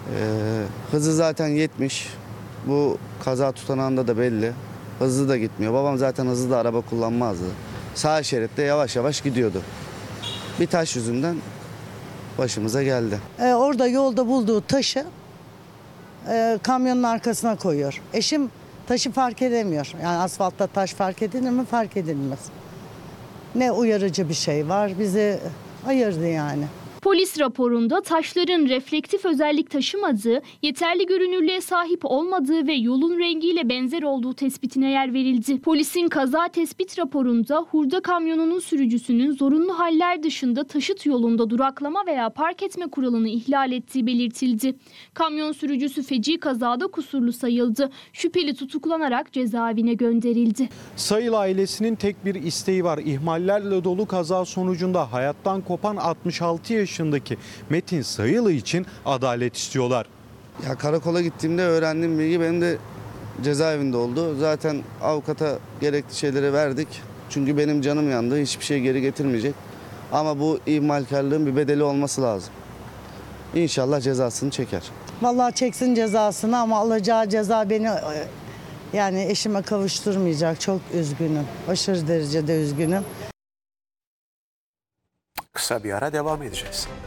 Hızı zaten 70. Bu kaza tutanağında da belli. Hızlı da gitmiyor. Babam zaten hızlı da araba kullanmazdı. Sağ şeritte yavaş yavaş gidiyordu. Bir taş yüzünden başımıza geldi. Orada yolda bulduğu taşı kamyonun arkasına koyuyor. Eşim taşı fark edemiyor. Yani asfaltta taş fark edilir mi? Fark edilmez. Ne uyarıcı bir şey var. Bizi ayırdı yani. Polis raporunda taşların reflektif özellik taşımadığı, yeterli görünürlüğe sahip olmadığı ve yolun rengiyle benzer olduğu tespitine yer verildi. Polisin kaza tespit raporunda hurda kamyonunun sürücüsünün zorunlu haller dışında taşıt yolunda duraklama veya park etme kuralını ihlal ettiği belirtildi. Kamyon sürücüsü feci kazada kusurlu sayıldı. Şüpheli tutuklanarak cezaevine gönderildi. Sayılı ailesinin tek bir isteği var. İhmallerle dolu kaza sonucunda hayattan kopan 66 yaşındaki Metin Sayılı için adalet istiyorlar. Ya karakola gittiğimde öğrendiğim bilgi benim de cezaevinde oldu. Zaten avukata gerekli şeyleri verdik. Çünkü benim canım yandı. Hiçbir şey geri getirmeyecek. Ama bu ihmalkarlığın bir bedeli olması lazım. İnşallah cezasını çeker. Vallahi çeksin cezasını ama alacağı ceza beni yani eşime kavuşturmayacak. Çok üzgünüm. Aşırı derecede üzgünüm. Kısa bir ara devam edeceğiz.